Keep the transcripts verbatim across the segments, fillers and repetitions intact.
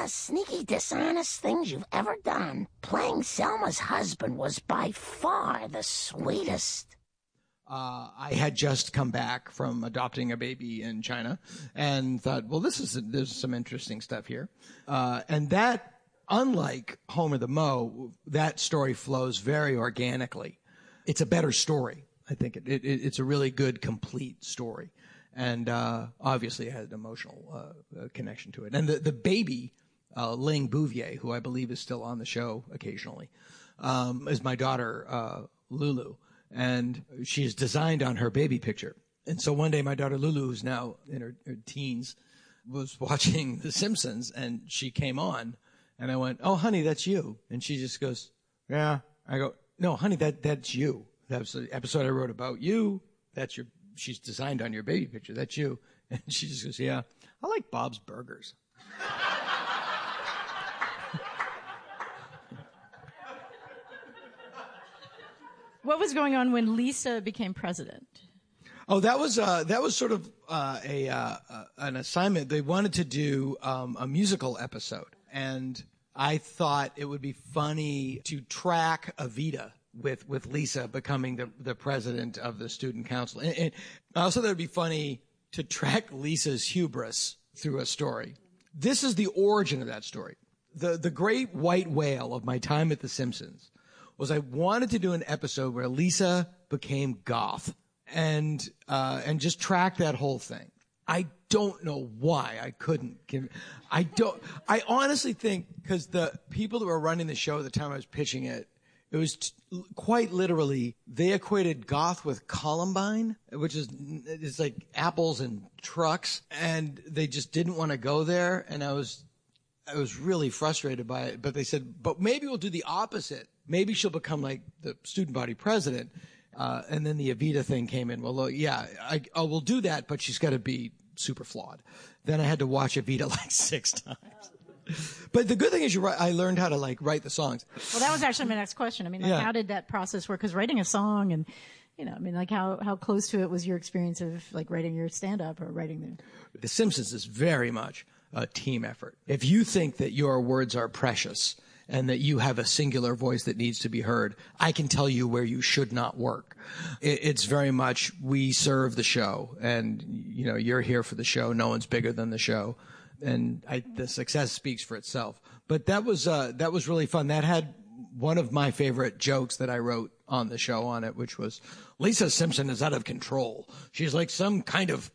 sneaky, dishonest things you've ever done, playing Selma's husband was by far the sweetest. Uh, I had just come back from adopting a baby in China and thought, well, this is, there's some interesting stuff here. Uh, and that, unlike Homer the Mo, that story flows very organically. It's a better story. I think it, it, it's a really good, complete story. And, uh, obviously it had an emotional, uh, connection to it. And the, the baby, uh, Ling Bouvier, who I believe is still on the show occasionally, um, is my daughter, uh, Lulu. And she's designed on her baby picture. And so one day my daughter Lulu, who's now in her, her teens, was watching The Simpsons and she came on and I went, oh, honey, that's you. And she just goes, yeah. I go, no, honey, that, that's you. That was the episode I wrote about you. That's your, she's designed on your baby picture. That's you. And she just goes, yeah, I like Bob's Burgers. What was going on when Lisa became president? Oh, that was uh, that was sort of uh, a uh, uh, an assignment. They wanted to do um, a musical episode, and I thought it would be funny to track Evita with with Lisa becoming the the president of the student council, and, and I also thought it would be funny to track Lisa's hubris through a story. This is the origin of that story. The the great white whale of my time at The Simpsons was I wanted to do an episode where Lisa became goth and, uh, and just track that whole thing. I don't know why I couldn't give, I don't, I honestly think because the people that were running the show at the time I was pitching it, it was t- quite literally, they equated goth with Columbine, which is, it's like apples and trucks, and they just didn't want to go there. And I was, I was really frustrated by it, but they said, but maybe we'll do the opposite. Maybe she'll become like the student body president. Uh, and then the Evita thing came in. Well, look, yeah, I, I will do that, but she's got to be super flawed. Then I had to watch Evita like six times. But the good thing is you write, I learned how to like write the songs. Well, that was actually my next question. I mean, like, Yeah. how did that process work? Because writing a song and, you know, I mean, like how, how close to it was your experience of like writing your stand-up or writing the... The Simpsons is very much a team effort. If you think that your words are precious and that you have a singular voice that needs to be heard, I can tell you where you should not work. It, it's very much, we serve the show, and, you know, you're here for the show. No one's bigger than the show. And I, the success speaks for itself. But that was, uh, that was really fun. That had one of my favorite jokes that I wrote on the show on it, which was, Lisa Simpson is out of control. She's like some kind of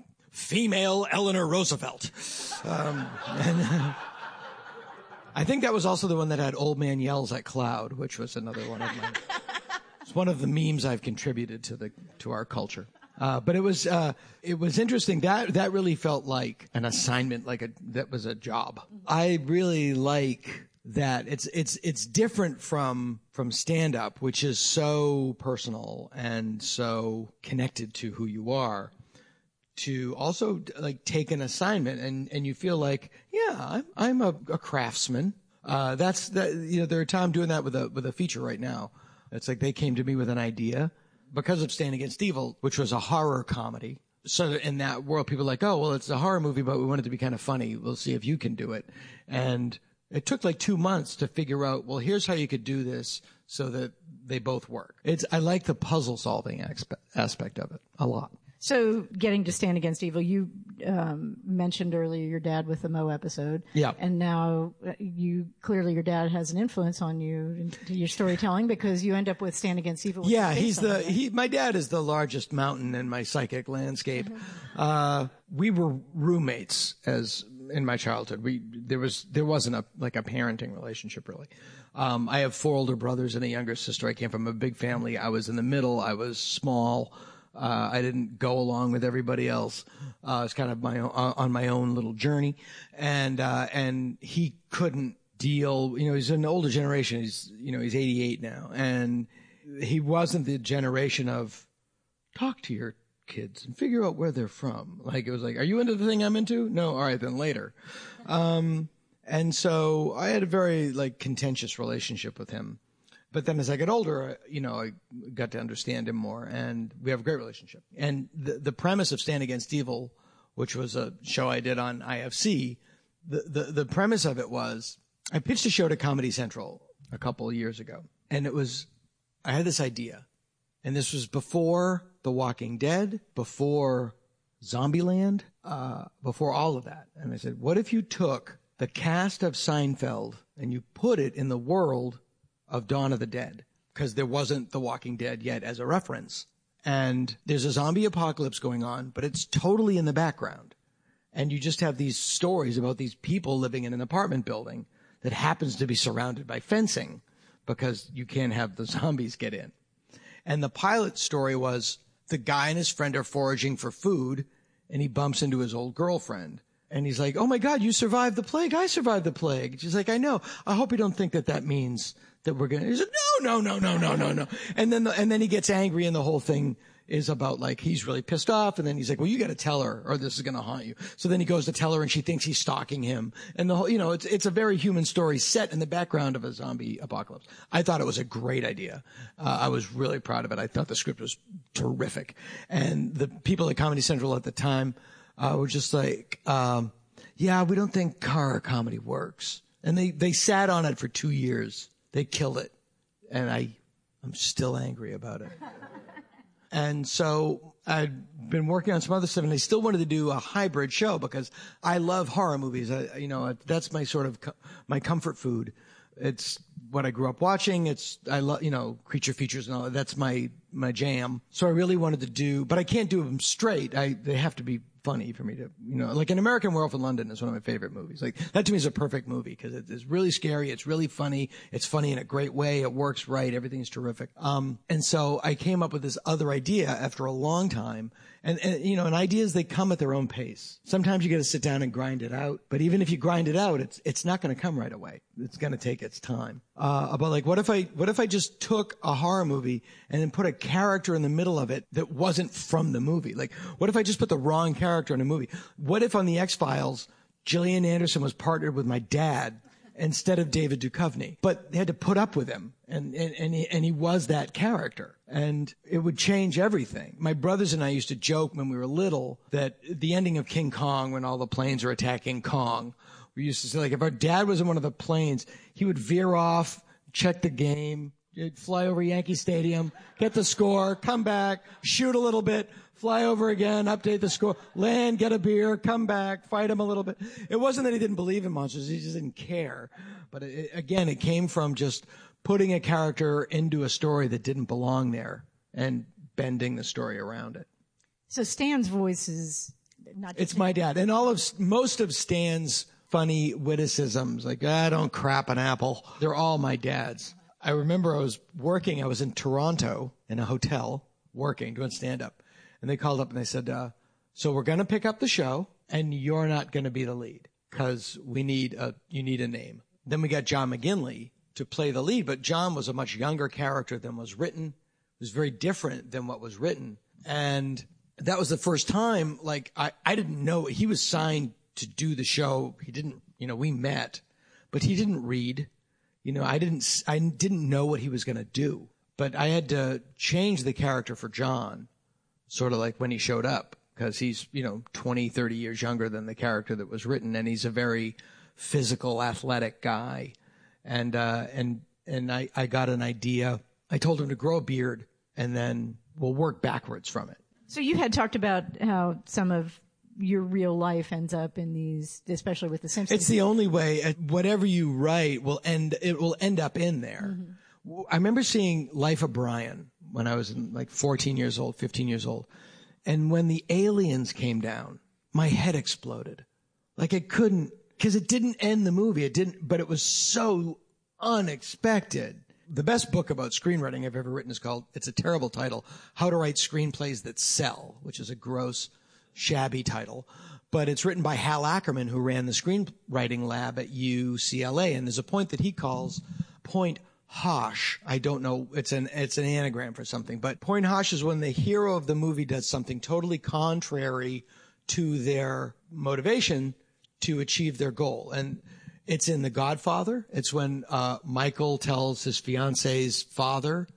female Eleanor Roosevelt. Um, and, I think that was also the one that had Old Man Yells at Cloud, which was another one of mine. It's one of the memes I've contributed to the to our culture. Uh, but it was uh, it was interesting. That that really felt like an assignment, like a that was a job. I really like that. It's it's it's different from from stand up, which is so personal and so connected to who you are. To also like take an assignment and, and you feel like, yeah, I'm, I'm a, a craftsman. Uh, that's that, you know, there are times doing that with a, with a feature right now. It's like they came to me with an idea because of Stand Against Evil, which was a horror comedy. So in that world, people are like, oh, well, it's a horror movie, but we want it to be kind of funny. We'll see if you can do it. And it took like two months to figure out, well, here's how you could do this so that they both work. It's, I like the puzzle solving aspe- aspect of it a lot. So getting to Stand Against Evil, you um, mentioned earlier your dad with the Mo episode. Yeah. And now you, clearly your dad has an influence on you, to your storytelling, because you end up with Stand Against Evil. Yeah, he's the, he, my dad is the largest mountain in my psychic landscape. Mm-hmm. Uh, we were roommates as, in my childhood. We, there was, there wasn't a, like a parenting relationship really. Um, I have four older brothers and a younger sister. I came from a big family. I was in the middle. I was small. Uh, I didn't go along with everybody else. Uh, it's kind of my own, uh, on my own little journey. And, uh, and he couldn't deal, you know, he's an older generation. He's, you know, he's eighty-eight now. And he wasn't the generation of talk to your kids and figure out where they're from. Like, it was like, are you into the thing I'm into? No. All right, then later. Um, and so I had a very like contentious relationship with him. But then as I got older, you know, I got to understand him more, and we have a great relationship. And the, the premise of Stand Against Evil, which was a show I did on I F C, the, the, the premise of it was I pitched a show to Comedy Central a couple of years ago. And it was, I had this idea. And this was before The Walking Dead, before Zombieland, uh, before all of that. And I said, what if you took the cast of Seinfeld and you put it in the world of Dawn of the Dead? Because there wasn't The Walking Dead yet as a reference. And there's a zombie apocalypse going on, but it's totally in the background. And you just have these stories about these people living in an apartment building that happens to be surrounded by fencing because you can't have the zombies get in. And the pilot story was the guy and his friend are foraging for food, and he bumps into his old girlfriend. And he's like, oh, my God, you survived the plague. I survived the plague. She's like, I know. I hope you don't think that that means that we're going to. He's like, no, no, no, no, no, no, no. And then, the, and then he gets angry, and the whole thing is about, like, he's really pissed off. And then he's like, well, you got to tell her, or this is going to haunt you. So then he goes to tell her, and she thinks he's stalking him. And the whole, you know, it's, it's a very human story set in the background of a zombie apocalypse. I thought it was a great idea. Uh, I was really proud of it. I thought the script was terrific. And the people at Comedy Central at the time uh, were just like, um, yeah, we don't think horror comedy works. And they, they sat on it for two years. They killed it. And I, I'm still angry about it. And so I'd been working on some other stuff, and I still wanted to do a hybrid show because I love horror movies. I, you know, that's my sort of, co- my comfort food. It's what I grew up watching. It's, I love, you know, creature features and all that. That's my, my jam. So I really wanted to do, but I can't do them straight. I, they have to be funny for me to, you know, like An American Werewolf in London is one of my favorite movies. Like that to me is a perfect movie because it, it's really scary. It's really funny. It's funny in a great way. It works right. Everything's terrific. Um, and so I came up with this other idea after a long time. And, and, you know, and ideas, they come at their own pace. Sometimes you got to sit down and grind it out. But even if you grind it out, it's, it's not going to come right away. It's going to take its time. Uh, about like, what if I, what if I just took a horror movie and then put a character in the middle of it that wasn't from the movie? Like, what if I just put the wrong character in a movie? What if on the X-Files, Gillian Anderson was partnered with my dad instead of David Duchovny, but they had to put up with him, and, and, and, he, and he was that character, and it would change everything. My brothers and I used to joke when we were little that the ending of King Kong, when all the planes are attacking Kong, we used to say, like, if our dad was in one of the planes, he would veer off, check the game, fly over Yankee Stadium, get the score, come back, shoot a little bit, fly over again, update the score, land, get a beer, come back, fight him a little bit. It wasn't that he didn't believe in monsters, he just didn't care. But it, again, it came from just putting a character into a story that didn't belong there and bending the story around it. So Stan's voice is not just It's my dad. And all of, most of Stan's funny witticisms, like, ah, don't crap an apple, they're all my dad's. I remember I was working, I was in Toronto in a hotel working, doing stand-up. And they called up and they said, uh, so we're going to pick up the show and you're not going to be the lead because we need a, you need a name. Then we got John McGinley to play the lead, but John was a much younger character than was written. It was very different than what was written. And that was the first time, like, I, I didn't know, he was signed to do the show. He didn't, you know, we met, but he didn't read. You know, I didn't, I didn't know what he was going to do, but I had to change the character for John, sort of like when he showed up, because he's, you know, twenty, thirty years younger than the character that was written. And he's a very physical, athletic guy. And, uh, and, and I, I got an idea. I told him to grow a beard and then we'll work backwards from it. So you had talked about how some of your real life ends up in these, especially with The Simpsons. It's the only way. Whatever you write will end, it will end up in there. Mm-hmm. I remember seeing Life of Brian when I was in like fourteen years old, fifteen years old. And when the aliens came down, my head exploded. Like it couldn't, because it didn't end the movie. It didn't, but it was so unexpected. The best book about screenwriting I've ever written is called, it's a terrible title, How to Write Screenplays That Sell, which is a gross, shabby title. But it's written by Hal Ackerman, who ran the screenwriting lab at U C L A. And there's a point that he calls point Hosh. I don't know. It's an, it's an anagram for something. But point Hosh is when the hero of the movie does something totally contrary to their motivation to achieve their goal. And it's in The Godfather. It's when uh, Michael tells his fiance's father,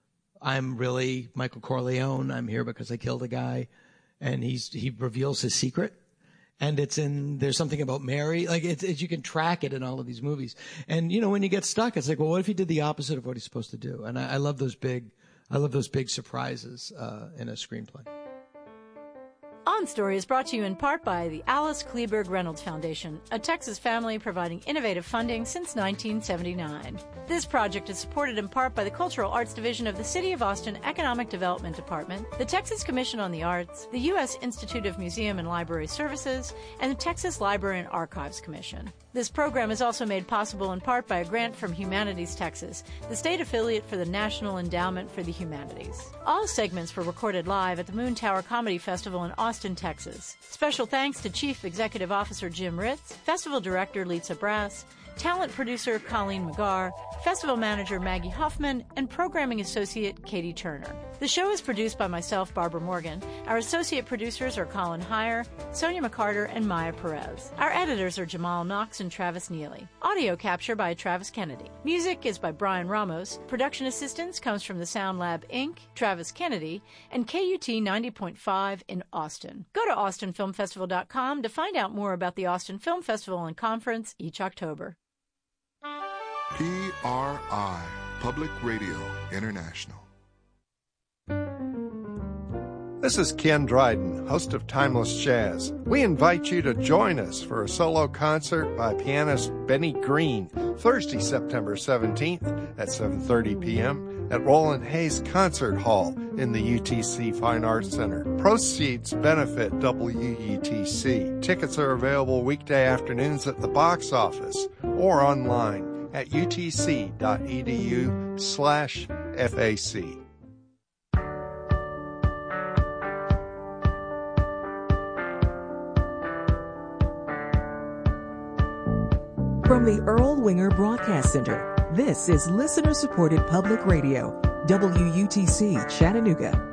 I'm really Michael Corleone. I'm here because I killed a guy. And he's he reveals his secret. And it's in, there's something about Mary. Like, it's, it's, you can track it in all of these movies. And, you know, when you get stuck, it's like, well, what if he did the opposite of what he's supposed to do? And I, I love those big, I love those big surprises, uh, in a screenplay. On Story is brought to you in part by the Alice Kleberg Reynolds Foundation, a Texas family providing innovative funding since nineteen seventy-nine. This project is supported in part by the Cultural Arts Division of the City of Austin Economic Development Department, the Texas Commission on the Arts, the U S Institute of Museum and Library Services, and the Texas Library and Archives Commission. This program is also made possible in part by a grant from Humanities Texas, the state affiliate for the National Endowment for the Humanities. All segments were recorded live at the Moon Tower Comedy Festival in Austin, Texas. Special thanks to Chief Executive Officer Jim Ritz, Festival Director Lisa Brass, Talent Producer Colleen McGarr, Festival Manager Maggie Huffman, and Programming Associate Katie Turner. The show is produced by myself, Barbara Morgan. Our associate producers are Colin Heyer, Sonia McCarter, and Maya Perez. Our editors are Jamal Knox and Travis Neely. Audio capture by Travis Kennedy. Music is by Brian Ramos. Production assistance comes from the Sound Lab Incorporated, Travis Kennedy, and K U T ninety point five in Austin. Go to austin film festival dot com to find out more about the Austin Film Festival and Conference each October. P R I, Public Radio International. This is Ken Dryden, host of Timeless Jazz. We invite you to join us for a solo concert by pianist Benny Green, Thursday, September seventeenth at seven thirty p.m. at Roland Hayes Concert Hall in the U T C Fine Arts Center. Proceeds benefit W U T C. Tickets are available weekday afternoons at the box office or online at utc.edu slash FAC. From the Earl Winger Broadcast Center, this is listener-supported public radio, W U T C Chattanooga.